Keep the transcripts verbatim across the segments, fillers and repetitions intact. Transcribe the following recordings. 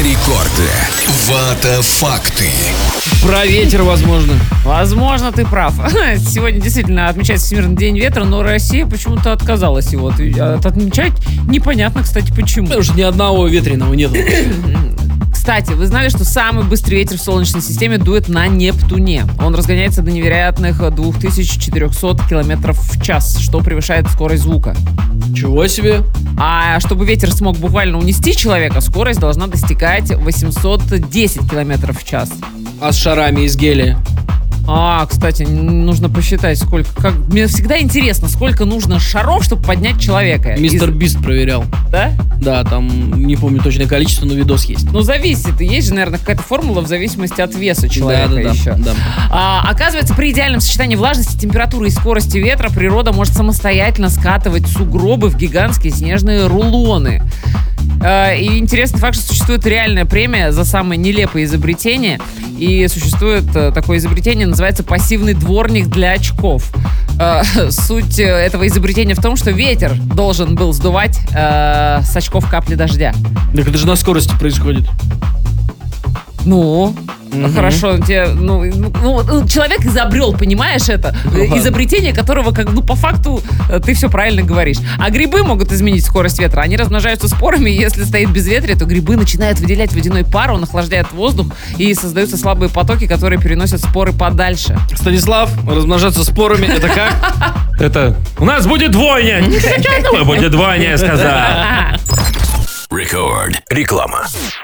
Рекорды. Вата-факты. Про ветер, возможно. Возможно, ты прав. Сегодня действительно отмечается Всемирный день ветра, но Россия почему-то отказалась его от- отмечать. Непонятно, кстати, почему. Потому что ни одного ветреного нет. Кстати, вы знали, что самый быстрый ветер в Солнечной системе дует на Нептуне? Он разгоняется до невероятных две тысячи четыреста километров в час, что превышает скорость звука. Чего себе? А чтобы ветер смог буквально унести человека, скорость должна достигать восемьсот десять километров в час. А с шарами из гелия? А, кстати, н- нужно посчитать, сколько. Как... Мне всегда интересно, сколько нужно шаров, чтобы поднять человека. Мистер Из- Бист проверял. Да? Да, там не помню точное количество, но видос есть. Ну, зависит. Есть же, наверное, какая-то формула в зависимости от веса человека да, да, еще. да, да. А, оказывается, при идеальном сочетании влажности, температуры и скорости ветра природа может самостоятельно скатывать сугробы в гигантские снежные рулоны. А, и интересный факт, что существует реальная премия за самое нелепое изобретение. И существует э, такое изобретение, называется пассивный дворник для очков. Э, Суть э, этого изобретения в том, что ветер должен был сдувать э, с очков капли дождя. Так это же на скорости происходит. Ну, Мгм. хорошо, тебе, ну, ну, ну, человек изобрел, понимаешь это? Ну, ладно. Изобретение которого, как, ну, по факту, э, ты все правильно говоришь. А грибы могут изменить скорость ветра. Они размножаются спорами, и если стоит безветрие, то грибы начинают выделять водяной пар, он охлаждает воздух, и создаются слабые потоки, которые переносят споры подальше. Станислав, размножаться спорами, это как? Это у нас будет двойня. Ну, будет двойня, я сказал. Рекорд. Реклама.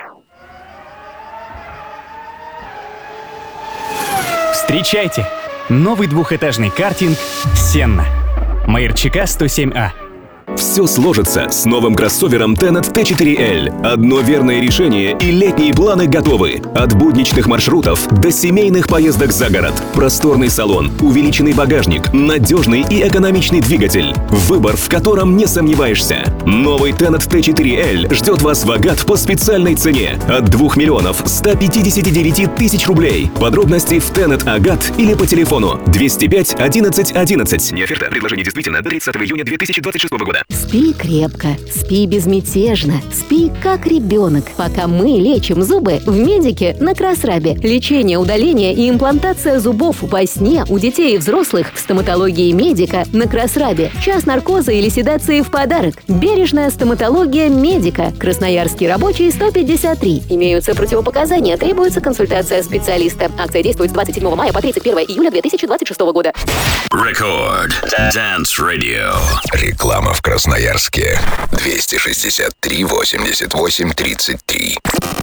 Встречайте! Новый двухэтажный картинг «Сенна». Маярчика сто семь А. Все сложится с новым кроссовером Tenet Т четыре Л. Одно верное решение и летние планы готовы. От будничных маршрутов до семейных поездок за город. Просторный салон, увеличенный багажник, надежный и экономичный двигатель. Выбор, в котором не сомневаешься. Новый Tenet Т четыре Л ждет вас в Агат по специальной цене. От двух миллионов ста пятидесяти девяти тысяч рублей. Подробности в Tenet Агат или по телефону двести пять одиннадцать одиннадцать. Не оферта, предложение действительно до тридцатого июня две тысячи двадцать шестого года. Спи крепко, спи безмятежно, спи как ребенок, пока мы лечим зубы в Медике на Красрабе. Лечение, удаление и имплантация зубов во сне у детей и взрослых в стоматологии Медика на Красрабе. Час наркоза или седации в подарок. Бережная стоматология Медика. Красноярский рабочий сто пятьдесят три. Имеются противопоказания, требуется консультация специалиста. Акция действует с двадцать седьмого мая по тридцать первого июля две тысячи двадцать шестого года. Рекорд. Dance Radio. Реклама в Красноярске. двести шестьдесят три восемьдесят восемь тридцать три.